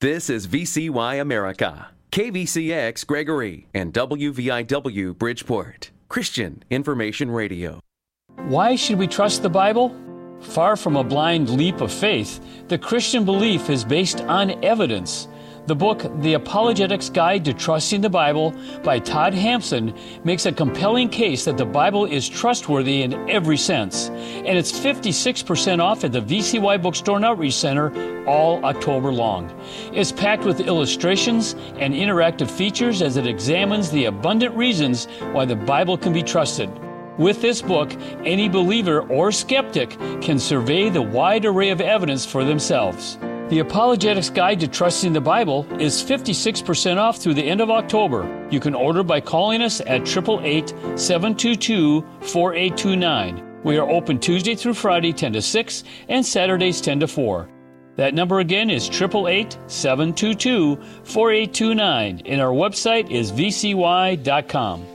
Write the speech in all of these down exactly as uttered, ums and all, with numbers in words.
This is V C Y America, K V C X Gregory, and W V I W Bridgeport, Christian Information Radio. Why should we trust the Bible? Far from a blind leap of faith, the Christian belief is based on evidence. The book, The Apologetics Guide to Trusting the Bible by Todd Hampson, makes a compelling case that the Bible is trustworthy in every sense. And it's fifty-six percent off at the V C Y Bookstore and Outreach Center all October long. It's packed with illustrations and interactive features as it examines the abundant reasons why the Bible can be trusted. With this book, any believer or skeptic can survey the wide array of evidence for themselves. The Apologetics Guide to Trusting the Bible is fifty-six percent off through the end of October. You can order by calling us at eight eight eight, seven two two, four eight two nine. We are open Tuesday through Friday ten to six and Saturdays ten to four. That number again is eight eight eight, seven two two, four eight two nine, and our website is v c y dot com.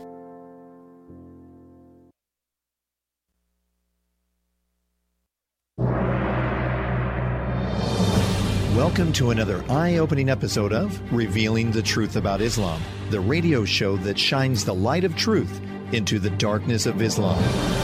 Welcome to another eye-opening episode of Revealing the Truth About Islam, the radio show that shines the light of truth into the darkness of Islam.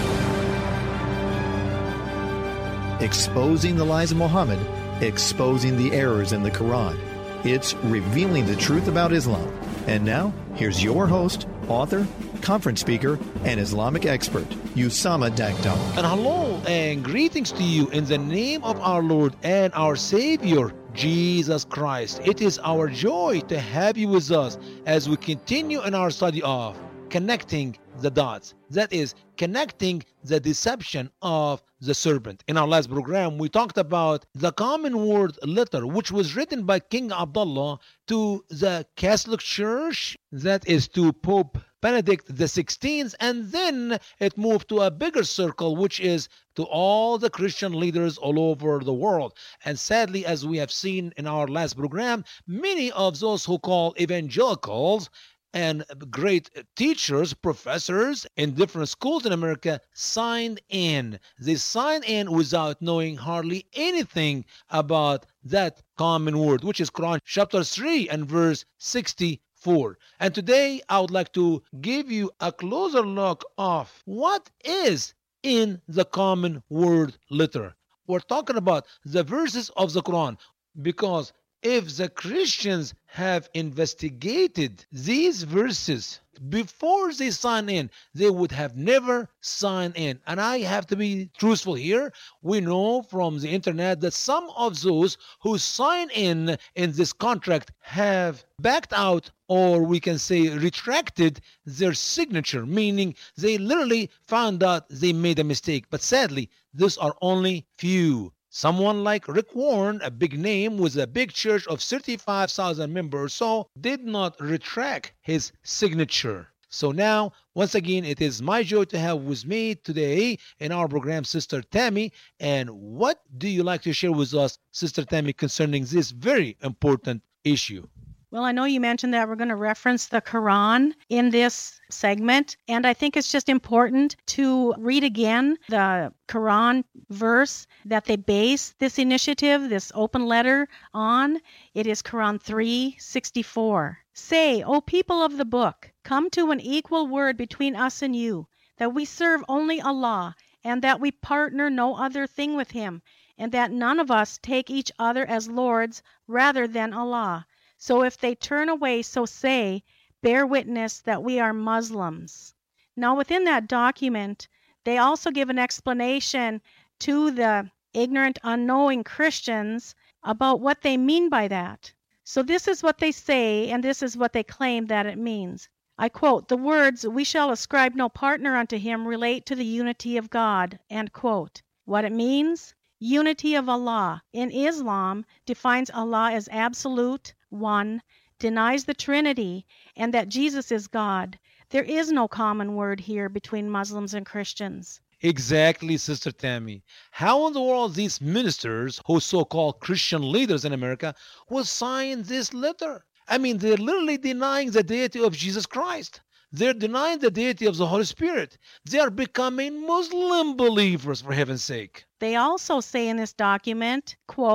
Exposing the lies of Muhammad, exposing the errors in the Quran. It's Revealing the Truth About Islam. And now, here's your host, author, conference speaker, and Islamic expert, Usama Dagdam. And hello and greetings to you in the name of our Lord and our Savior, Jesus Christ. It is our joy to have you with us as we continue in our study of connecting the dots. That is, connecting the deception of the serpent. In our last program, we talked about the common word letter, which was written by King Abdullah to the Catholic Church, that is to Pope Benedict the sixteenth, and then it moved to a bigger circle, which is to all the Christian leaders all over the world. And sadly, as we have seen in our last program, many of those who call evangelicals and great teachers, professors in different schools in America signed in. They signed in without knowing hardly anything about that common word, which is Quran chapter three and verse sixty-four. And today I would like to give you a closer look of what is in the common word letter. We're talking about the verses of the Quran, because if the Christians have investigated these verses before they sign in, they would have never signed in. And I have to be truthful here. We know from the internet that some of those who sign in in this contract have backed out, or we can say retracted their signature, meaning they literally found out they made a mistake. But sadly, these are only few. Someone like Rick Warren, a big name with a big church of thirty-five thousand members or so, did not retract his signature. So now, once again, it is my joy to have with me today in our program Sister Tammy. And what do you like to share with us, Sister Tammy, concerning this very important issue? Well, I know you mentioned that we're going to reference the Quran in this segment, and I think it's just important to read again the Quran verse that they base this initiative, this open letter, on. It is Quran three sixty-four. Say, O people of the book, come to an equal word between us and you, that we serve only Allah, and that we partner no other thing with Him, and that none of us take each other as lords rather than Allah. So if they turn away, so say, bear witness that we are Muslims. Now within that document, they also give an explanation to the ignorant, unknowing Christians about what they mean by that. So this is what they say, and this is what they claim that it means. I quote, the words, we shall ascribe no partner unto him, relate to the unity of God, end quote. What it means? Unity of Allah in Islam defines Allah as absolute, one, denies the Trinity, and that Jesus is God. There is no common word here between Muslims and Christians. Exactly, Sister Tammy. How in the world these ministers, who so-called Christian leaders in America, will sign this letter? I mean, they're literally denying the deity of Jesus Christ. They're denying the deity of the Holy Spirit. They are becoming Muslim believers, for heaven's sake. They also say in this document, quote,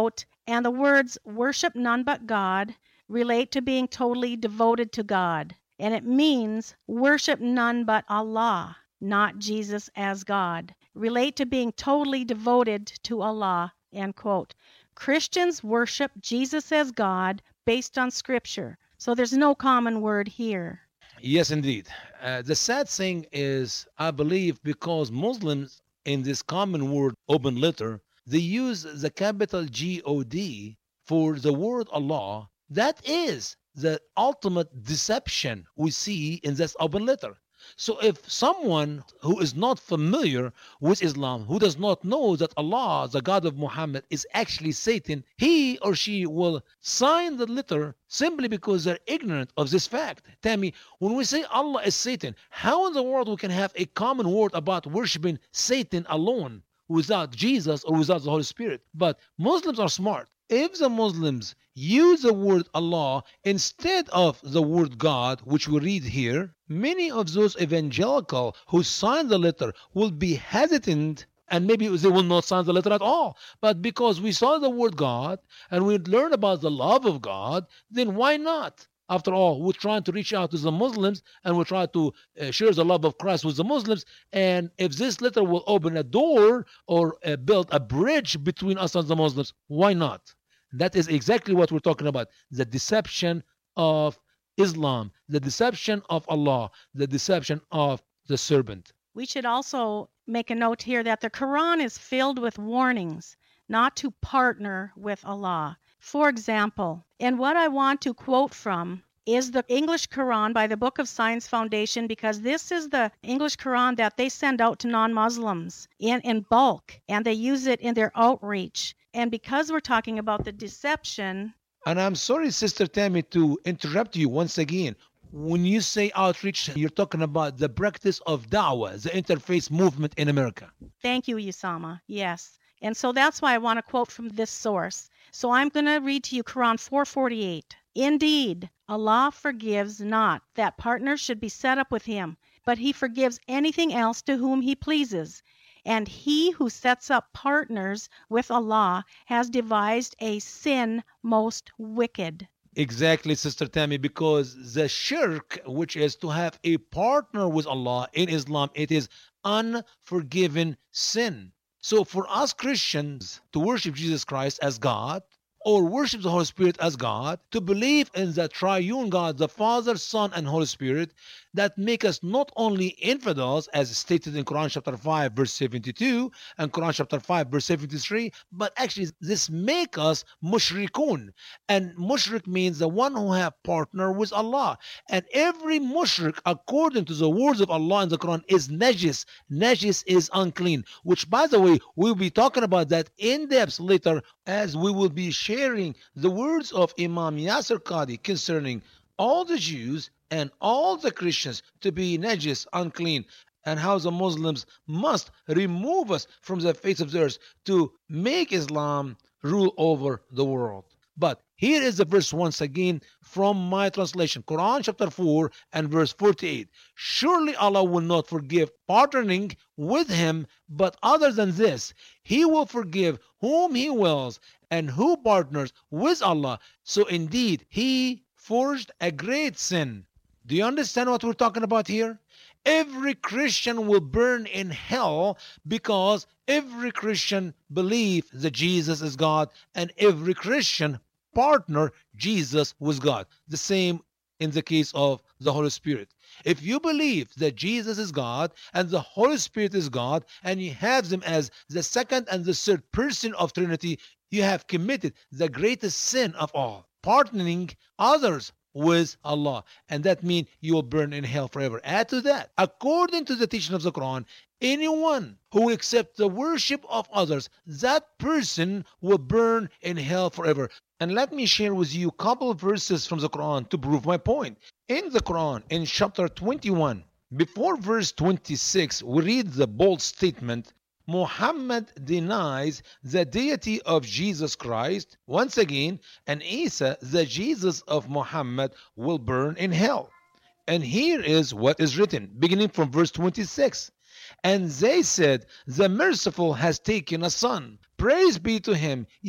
And the words worship none but God relate to being totally devoted to God. And it means worship none but Allah, not Jesus as God. Relate to being totally devoted to Allah, end quote. Christians worship Jesus as God based on Scripture. So there's no common word here. Yes, indeed. Uh, the sad thing is, I believe, because Muslims in this common word, open letter, they use the capital G O D for the word Allah. That is the ultimate deception we see in this open letter. So if someone who is not familiar with Islam, who does not know that Allah, the God of Muhammad, is actually Satan, he or she will sign the letter simply because they're ignorant of this fact. Tammy, when we say Allah is Satan, how in the world we can have a common word about worshiping Satan alone without Jesus or without the Holy Spirit? But Muslims are smart. If the Muslims use the word Allah instead of the word God, which we read here, many of those evangelical who sign the letter will be hesitant, and maybe they will not sign the letter at all. But because we saw the word God and we learned about the love of God, then why not? After all, we're trying to reach out to the Muslims and we're trying to uh, share the love of Christ with the Muslims. And if this letter will open a door or uh, build a bridge between us and the Muslims, why not? That is exactly what we're talking about. The deception of Islam, the deception of Allah, the deception of the serpent. We should also make a note here that the Quran is filled with warnings not to partner with Allah. For example, and what I want to quote from is the English Quran by the Book of Science Foundation, because this is the English Quran that they send out to non-Muslims in, in bulk, and they use it in their outreach. And because we're talking about the deception... And I'm sorry, Sister Tammy, to interrupt you once again. When you say outreach, you're talking about the practice of da'wah, the interfaith movement in America. Thank you, Usama. Yes. And so that's why I want to quote from this source. So I'm going to read to you Quran four forty-eight. Indeed, Allah forgives not that partners should be set up with him, but he forgives anything else to whom he pleases. And he who sets up partners with Allah has devised a sin most wicked. Exactly, Sister Tammy, because the shirk, which is to have a partner with Allah in Islam, it is unforgiven sin. So for us Christians to worship Jesus Christ as God, or worship the Holy Spirit as God, to believe in the triune God, the Father, Son, and Holy Spirit, that make us not only infidels, as stated in Quran chapter five, verse seventy-two, and Quran chapter five, verse seventy-three, but actually this make us mushrikun. And mushrik means the one who have partner with Allah. And every mushrik, according to the words of Allah in the Quran, is najis. Najis is unclean, which, by the way, we'll be talking about that in depth later, as we will be sharing the words of Imam Yasir Qadi concerning all the Jews and all the Christians to be najis, unclean, and how the Muslims must remove us from the face of the earth to make Islam rule over the world. But here is the verse once again from my translation, Quran chapter four and verse forty-eight. Surely Allah will not forgive partnering with him, but other than this, he will forgive whom he wills and who partners with Allah. So indeed, he forged a great sin. Do you understand what we're talking about here? Every Christian will burn in hell because every Christian believes that Jesus is God, and every Christian partner Jesus with God. The same in the case of the Holy Spirit. If you believe that Jesus is God and the Holy Spirit is God, and you have them as the second and the third person of Trinity, you have committed the greatest sin of all, partnering others with Allah, and that means you will burn in hell forever. Add to that, according to the teaching of the Quran, anyone who accepts the worship of others, that person will burn in hell forever. And let me share with you a couple of verses from the Quran to prove my point. In the Quran, in chapter twenty-one, before verse twenty-six, we read the bold statement, Muhammad denies the deity of Jesus Christ. Once again, and Isa, the Jesus of Muhammad, will burn in hell. And here is what is written, beginning from verse twenty-six. And they said, the merciful has taken a son. Praise be to him. Yet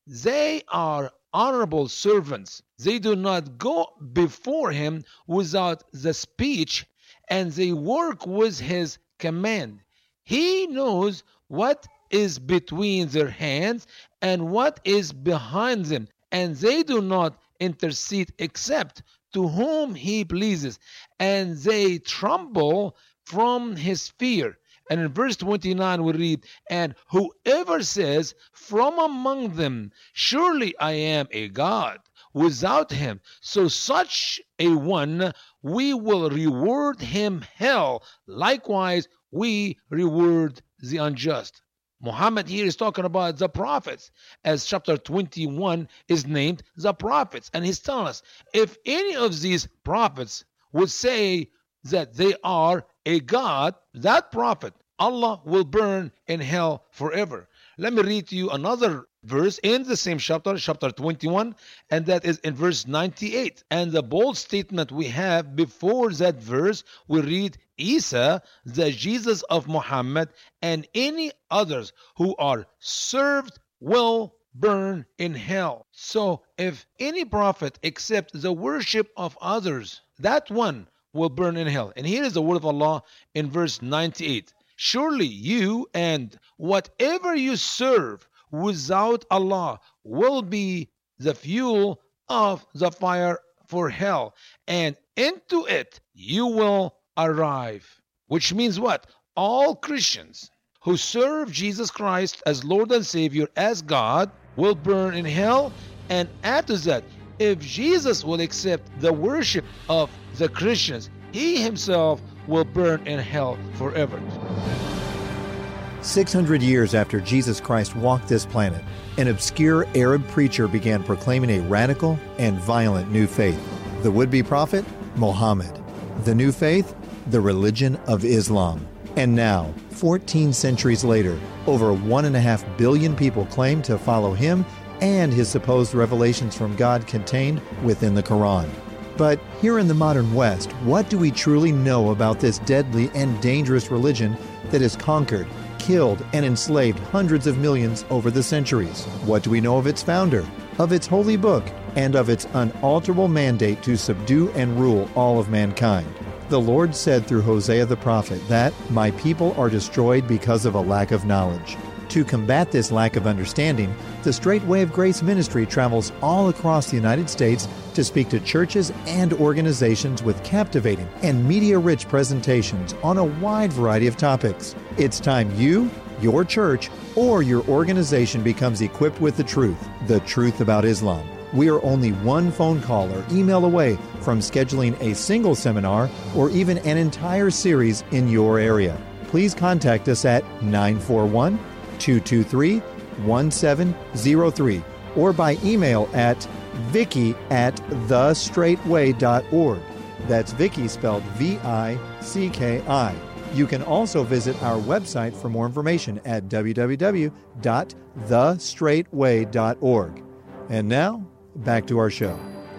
They are honorable servants. They do not go before him without the speech, and they work with his command. He knows what is between their hands and what is behind them, and they do not intercede except to whom he pleases, and they tremble from his fear. And in verse twenty-nine we read, and whoever says from among them, surely I am a God, without him, so such a one we will reward him hell. Likewise we reward the unjust. Muhammad here is talking about the prophets, as chapter twenty-one is named the prophets. And he's telling us, if any of these prophets would say that they are a God, that prophet, Allah will burn in hell forever. Let me read to you another verse in the same chapter, chapter twenty-one, and that is in verse ninety-eight. And the bold statement we have before that verse, we read, Isa, the Jesus of Muhammad, and any others who are served will burn in hell. So if any prophet accepts the worship of others, that one will burn in hell. And here is the word of Allah in verse ninety-eight. Surely you and whatever you serve without Allah will be the fuel of the fire for hell, and into it you will arrive. Which means what? All Christians who serve Jesus Christ as Lord and Savior, as God, will burn in hell. And add to that, if Jesus will accept the worship of the Christians, he himself will burn in hell forever. six hundred years after Jesus Christ walked this planet, an obscure Arab preacher began proclaiming a radical and violent new faith. The would-be prophet, Muhammad. The new faith, the religion of Islam. And now, fourteen centuries later, over one and a half billion people claim to follow him and his supposed revelations from God contained within the Quran. But here in the modern West, what do we truly know about this deadly and dangerous religion that has conquered, killed, and enslaved hundreds of millions over the centuries? What do we know of its founder, of its holy book, and of its unalterable mandate to subdue and rule all of mankind? The Lord said through Hosea the prophet that, "My people are destroyed because of a lack of knowledge." To combat this lack of understanding, the Straight Way of Grace ministry travels all across the United States to speak to churches and organizations with captivating and media-rich presentations on a wide variety of topics. It's time you, your church, or your organization becomes equipped with the truth, the truth about Islam. We are only one phone call or email away from scheduling a single seminar or even an entire series in your area. Please contact us at nine four one, two two three, one seven zero three or by email at vicky at the straight way dot org. That's Vicky spelled V I C K I. You can also visit our website for more information at w w w dot the straight way dot org. And now, back to our show.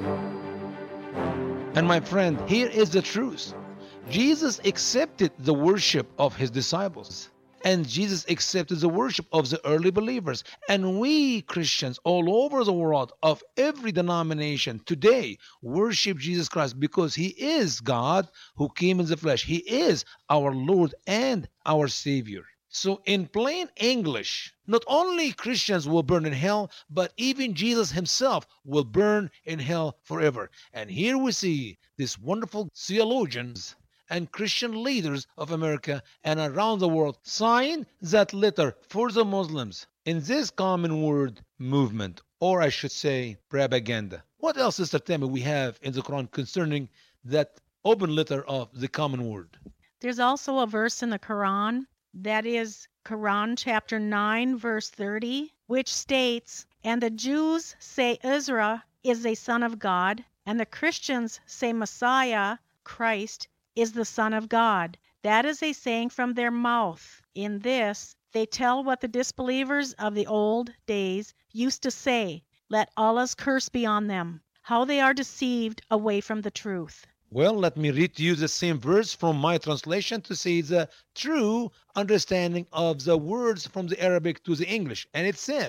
And my friend, here is the truth. Jesus accepted the worship of his disciples. And Jesus accepted the worship of the early believers. And we Christians all over the world of every denomination today worship Jesus Christ because he is God who came in the flesh. He is our Lord and our Savior. So in plain English, not only Christians will burn in hell, but even Jesus himself will burn in hell forever. And here we see these wonderful theologians and Christian leaders of America and around the world sign that letter for the Muslims in this common word movement, or I should say propaganda. What else, Sister Tammy, we have in the Quran concerning that open letter of the common word? There's also a verse in the Quran, that is Quran chapter nine, verse thirty, which states, "And the Jews say Ezra is a son of God, and the Christians say Messiah, Christ, is the Son of God. That is a saying from their mouth. In this, they tell what the disbelievers of the old days used to say, let Allah's curse be on them. How they are deceived away from the truth." Well, let me read to you the same verse from my translation to see the true understanding of the words from the Arabic to the English. And it says,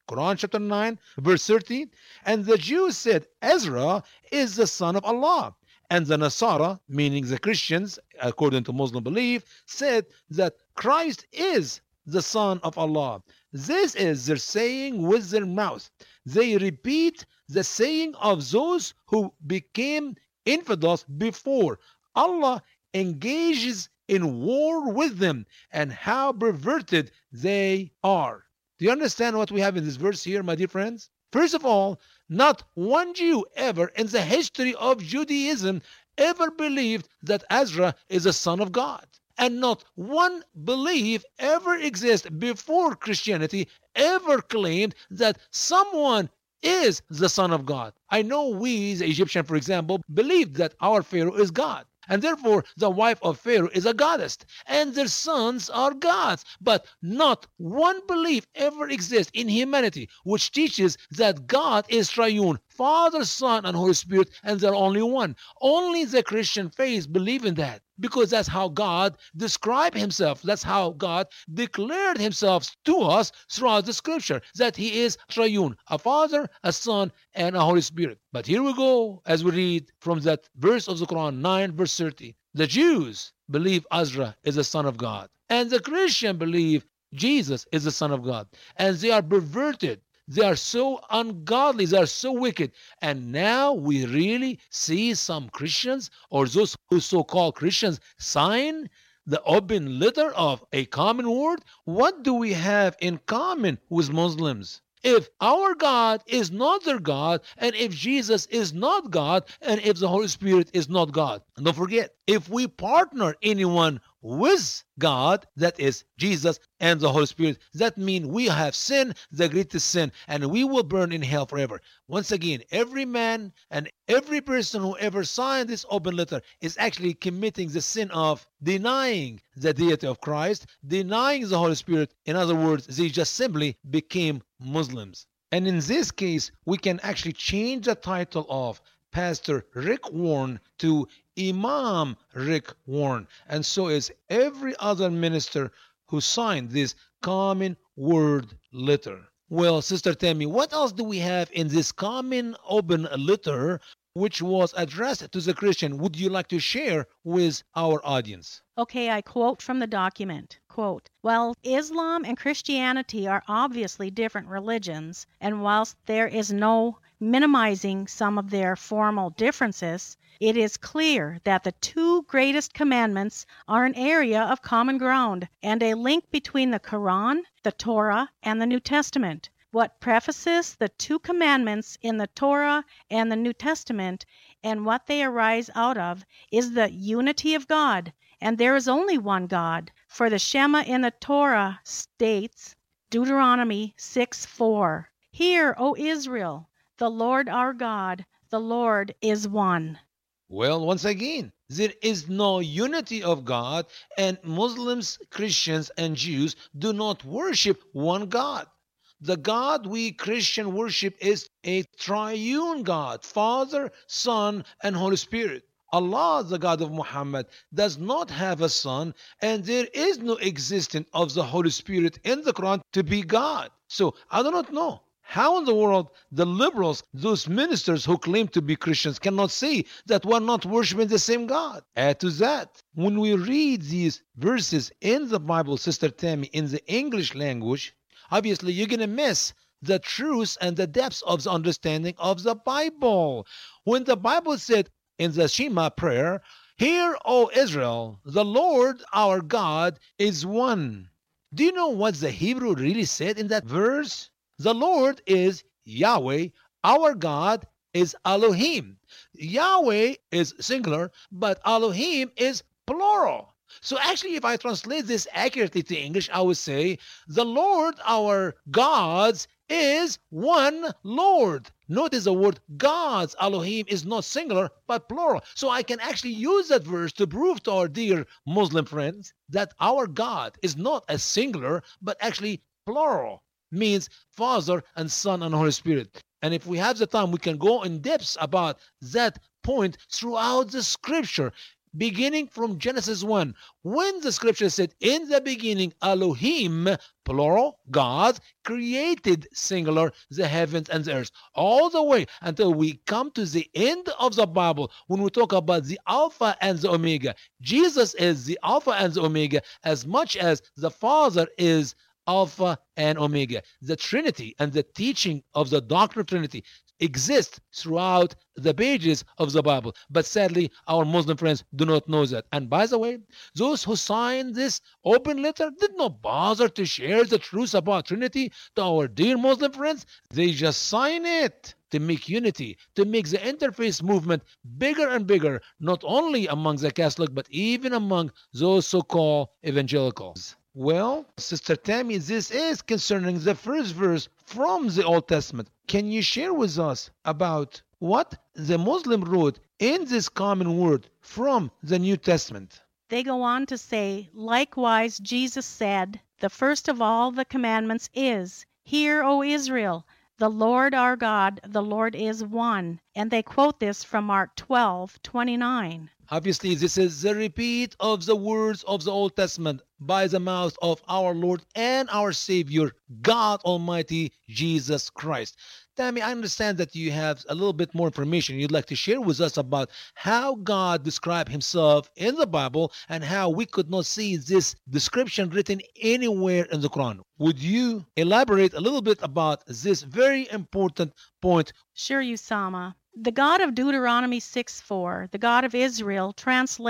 Quran chapter nine, verse thirty. And the Jews said, Ezra is the son of Allah. And the Nasara, meaning the Christians, according to Muslim belief, said that Christ is the son of Allah. This is their saying with their mouth. They repeat the saying of those who became infidels before. Allah engages in war with them, and how perverted they are. Do you understand what we have in this verse here, my dear friends? First of all, not one Jew ever in the history of Judaism ever believed that Ezra is a son of God. And not one belief ever existed before Christianity ever claimed that someone is the son of God. I know we, the Egyptian, for example, believed that our Pharaoh is God. And therefore, the wife of Pharaoh is a goddess, and their sons are gods. But not one belief ever exists in humanity which teaches that God is triune, Father, Son, and Holy Spirit, and they're only one. Only the Christian faith believe in that, because that's how God described himself. That's how God declared himself to us throughout the scripture, that he is triune, a Father, a Son, and a Holy Spirit. But here we go, as we read from that verse of the Quran, nine, verse thirty. The Jews believe Ezra is the Son of God, and the Christian believe Jesus is the Son of God, and they are perverted. They are so ungodly, they are so wicked. And now we really see some Christians, or those who so-called Christians, sign the open letter of a common word. What do we have in common with Muslims? If our God is not their God, and if Jesus is not God, and if the Holy Spirit is not God. And don't forget, if we partner anyone with God, that is Jesus and the Holy Spirit, that means we have sinned the greatest sin, and we will burn in hell forever. Once again, every man and every person who ever signed this open letter is actually committing the sin of denying the deity of Christ, denying the Holy Spirit. In other words, they just simply became Muslims. And in this case, we can actually change the title of Pastor Rick Warren to Imam Rick Warren, and so is every other minister who signed this common word letter. Well, Sister Tammy, what else do we have in this common open letter which was addressed to the Christian? Would you like to share with our audience? Okay, I quote from the document, quote, "While Islam and Christianity are obviously different religions, and whilst there is no minimizing some of their formal differences, it is clear that the two greatest commandments are an area of common ground and a link between the Quran, the Torah, and the New Testament. What prefaces the two commandments in the Torah and the New Testament, and what they arise out of, is the unity of God, and there is only one God. For the Shema in the Torah states, Deuteronomy six four, Hear, O Israel, the Lord our God, the Lord is one." Well, once again, there is no unity of God, and Muslims, Christians, and Jews do not worship one God. The God we Christian worship is a triune God, Father, Son, and Holy Spirit. Allah, the God of Muhammad, does not have a son, and there is no existence of the Holy Spirit in the Quran to be God. So I do not know how in the world the liberals, those ministers who claim to be Christians, cannot say that we're not worshiping the same God. Add to that, when we read these verses in the Bible, Sister Tammy, in the English language, obviously you're going to miss the truth and the depths of the understanding of the Bible. When the Bible said in the Shema prayer, Hear, O Israel, the Lord our God is one. Do you know what the Hebrew really said in that verse? The Lord is Yahweh, our God is Elohim. Yahweh is singular, but Elohim is plural. So actually, if I translate this accurately to English, I would say, the Lord, our gods, is one Lord. Notice the word gods, Elohim, is not singular, but plural. So I can actually use that verse to prove to our dear Muslim friends that our God is not a singular, but actually plural. Means Father and Son and Holy Spirit. And if we have the time, we can go in depth about that point throughout the scripture. beginning from Genesis one, when the scripture said, in the beginning, Elohim, plural, God, created, singular, the heavens and the earth, all the way until we come to the end of the Bible, when we talk about the Alpha and the Omega. Jesus is the Alpha and the Omega as much as the Father is Alpha and Omega. The Trinity and the teaching of the doctrine of Trinity exist throughout the pages of the Bible. But sadly, our Muslim friends do not know that. And by the way, those who signed this open letter did not bother to share the truth about Trinity to our dear Muslim friends. They just sign it to make unity, to make the interfaith movement bigger and bigger, not only among the Catholic, but even among those so-called evangelicals. Well, Sister Tammy, this is concerning the first verse from the Old Testament. Can you share with us about what the Muslim wrote in this common word from the New Testament? They go on to say, likewise, Jesus said, the first of all the commandments is, Hear, O Israel, the Lord our God, the Lord is one. And they quote this from Mark twelve twenty-nine. Obviously, this is the repeat of the words of the Old Testament by the mouth of our Lord and our Savior, God Almighty, Jesus Christ. Tammy, I understand that you have a little bit more information you'd like to share with us about how God described himself in the Bible and how we could not see this description written anywhere in the Quran. Would you elaborate a little bit about this very important point? Sure, Usama. The God of Deuteronomy six four, the God of Israel, translates